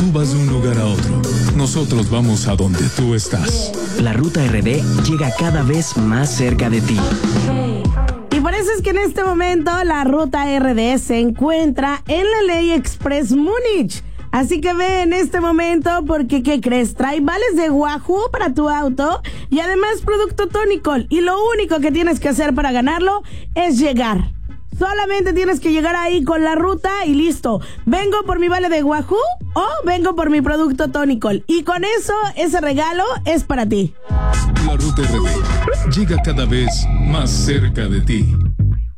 tú vas de un lugar a otro, nosotros vamos a donde tú estás. La Ruta RD llega cada vez más cerca de ti. Y por eso es que en este momento la Ruta RD se encuentra en la Ley Express Múnich. Así que ve en este momento porque, ¿qué crees? Trae vales de Wahoo para tu auto y además producto Tonicol. Y lo único que tienes que hacer para ganarlo es llegar. Solamente tienes que llegar ahí con la ruta y listo. ¿Vengo por mi vale de Wahoo o vengo por mi producto Tonicol? Y con eso, ese regalo es para ti. La Ruta RD llega cada vez más cerca de ti.